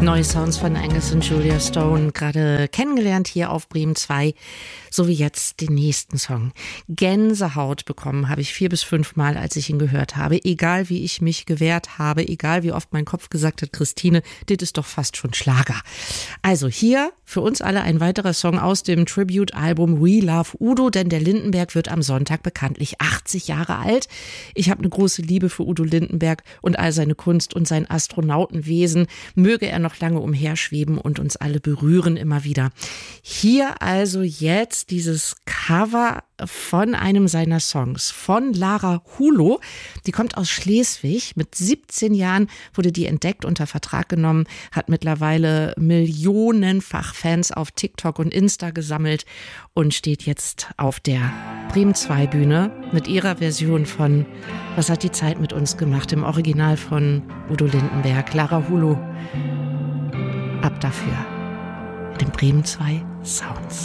Neue Sounds von Angus und Julia Stone, gerade kennengelernt hier auf Bremen 2, so wie jetzt den nächsten Song. Gänsehaut bekommen habe ich 4 bis 5 Mal, als ich ihn gehört habe. Egal wie ich mich gewehrt habe, egal wie oft mein Kopf gesagt hat, Christine, das ist doch fast schon Schlager. Also hier für uns alle ein weiterer Song aus dem Tribute-Album We Love Udo, denn der Lindenberg wird am Sonntag bekanntlich 80 Jahre alt. Ich habe eine große Liebe für Udo Lindenberg und all seine Kunst und sein Astronautenwesen. Möge er noch lange umherschweben und uns alle berühren immer wieder. Hier also jetzt dieses Cover von einem seiner Songs, von Lara Hulo. Die kommt aus Schleswig. Mit 17 Jahren wurde die entdeckt, unter Vertrag genommen, hat mittlerweile millionenfach Fans auf TikTok und Insta gesammelt und steht jetzt auf der Bremen 2 Bühne mit ihrer Version von Was hat die Zeit mit uns gemacht, im Original von Udo Lindenberg. Lara Hulo. Ab dafür. Mit den Bremen 2 Sounds.